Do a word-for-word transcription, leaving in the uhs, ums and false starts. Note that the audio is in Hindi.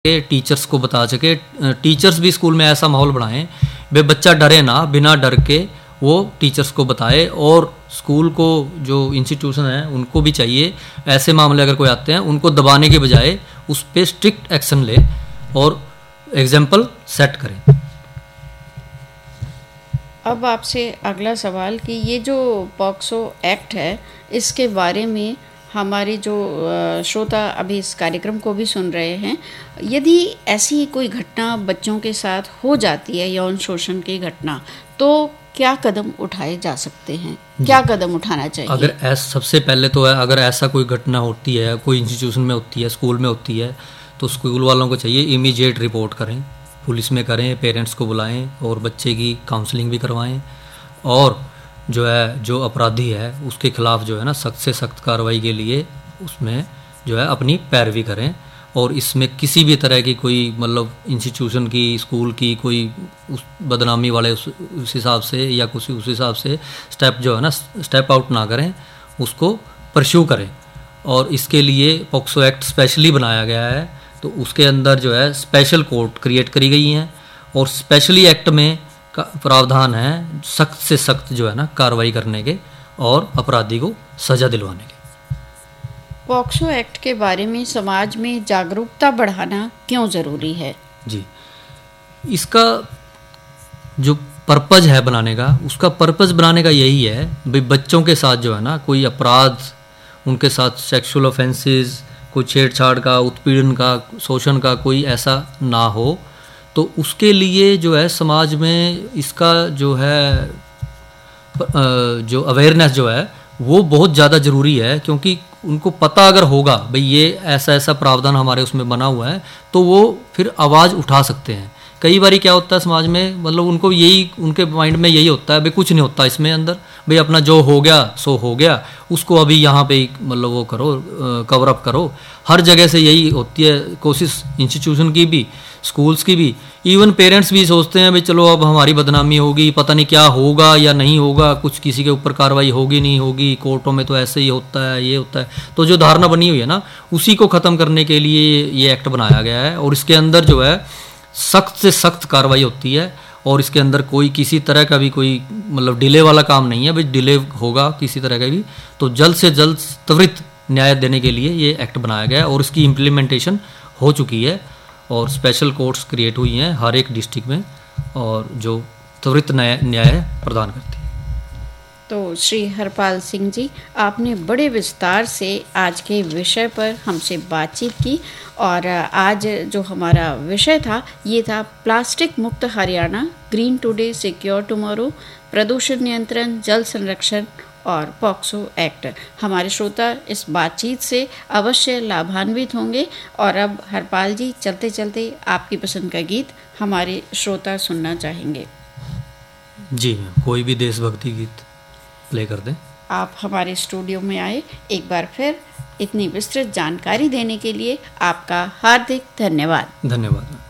के टीचर्स को बता सके, टीचर्स भी स्कूल में ऐसा माहौल बनाएं वे बच्चा डरे ना, बिना डर के वो टीचर्स को बताए। और स्कूल को जो इंस्टीट्यूशन है उनको भी चाहिए ऐसे मामले अगर कोई आते हैं उनको दबाने के बजाय उस पर स्ट्रिक्ट एक्शन ले और एग्जाम्पल सेट करें। अब आपसे अगला सवाल कि ये जो पॉक्सो एक्ट है इसके बारे में हमारे जो श्रोता अभी इस कार्यक्रम को भी सुन रहे हैं, यदि ऐसी कोई घटना बच्चों के साथ हो जाती है, यौन शोषण की घटना, तो क्या कदम उठाए जा सकते हैं, क्या कदम उठाना चाहिए? अगर ऐसा सबसे पहले तो है, अगर ऐसा कोई घटना होती है, कोई इंस्टीट्यूशन में होती है, स्कूल में होती है, तो स्कूल वालों को चाहिए इमीडिएट रिपोर्ट करें, पुलिस में करें, पेरेंट्स को बुलाएं और बच्चे की काउंसलिंग भी करवाएं। और जो है जो अपराधी है उसके खिलाफ जो है ना सख्त से सख्त कार्रवाई के लिए उसमें जो है अपनी पैरवी करें। और इसमें किसी भी तरह की कोई मतलब इंस्टीट्यूशन की, स्कूल की कोई उस बदनामी वाले उस, उस हिसाब से या कुछ उस हिसाब से स्टेप जो है ना स्टेप आउट ना करें, उसको परस्यू करें। और इसके लिए पॉक्सो एक्ट स्पेशली बनाया गया है, तो उसके अंदर जो है स्पेशल कोर्ट क्रिएट करी गई हैं और स्पेशली एक्ट में का प्रावधान है सख्त से सख्त जो है ना कार्रवाई करने के और अपराधी को सजा दिलवाने के। पॉक्सो एक्ट के बारे में समाज में जागरूकता बढ़ाना क्यों ज़रूरी है? जी, इसका जो पर्पज़ है बनाने का, उसका पर्पज़ बनाने का यही है भाई बच्चों के साथ जो है ना कोई अपराध, उनके साथ सेक्सुअल ऑफेंसेस, कोई छेड़छाड़ का, उत्पीड़न का, शोषण का कोई ऐसा ना हो। तो उसके लिए जो है समाज में इसका जो है जो अवेयरनेस जो है वो बहुत ज़्यादा ज़रूरी है, क्योंकि उनको पता अगर होगा भाई ये ऐसा ऐसा प्रावधान हमारे उसमें बना हुआ है तो वो फिर आवाज़ उठा सकते हैं। कई बार क्या होता है समाज में, मतलब उनको यही, उनके माइंड में यही होता है भाई कुछ नहीं होता इसमें अंदर, भाई अपना जो हो गया सो हो गया, उसको अभी यहाँ पे मतलब वो करो, कवर अप करो। हर जगह से यही होती है कोशिश, इंस्टीट्यूशन की भी, स्कूल्स की भी, इवन पेरेंट्स भी सोचते हैं भाई चलो अब हमारी बदनामी होगी, पता नहीं क्या होगा या नहीं होगा, कुछ किसी के ऊपर कार्रवाई होगी नहीं होगी, कोर्टों में तो ऐसे ही होता है, ये होता है। तो जो धारणा बनी हुई है ना उसी को ख़त्म करने के लिए ये एक्ट बनाया गया है और इसके अंदर जो है सख्त से सख्त कार्रवाई होती है और इसके अंदर कोई किसी तरह का भी कोई मतलब डिले वाला काम नहीं है। भाई डिले होगा किसी तरह का भी तो जल्द से जल्द त्वरित न्याय देने के लिए ये एक्ट बनाया गया है और इसकी इम्प्लीमेंटेशन हो चुकी है और स्पेशल कोर्ट्स क्रिएट हुई हैं हर एक डिस्ट्रिक्ट में और जो त्वरित न्याय न्याय प्रदान करती है। तो श्री हरपाल सिंह जी, आपने बड़े विस्तार से आज के विषय पर हमसे बातचीत की और आज जो हमारा विषय था ये था प्लास्टिक मुक्त Haryana, green today secure tomorrow, प्रदूषण नियंत्रण, जल संरक्षण और पॉक्सो एक्ट। हमारे श्रोता इस बातचीत से अवश्य लाभान्वित होंगे। और अब हरपाल जी, चलते चलते आपकी पसंद का गीत हमारे श्रोता सुनना चाहेंगे। जी मैम, कोई भी देशभक्ति गीत प्ले कर दें। आप हमारे स्टूडियो में आए, एक बार फिर इतनी विस्तृत जानकारी देने के लिए आपका हार्दिक धन्यवाद। धन्यवाद।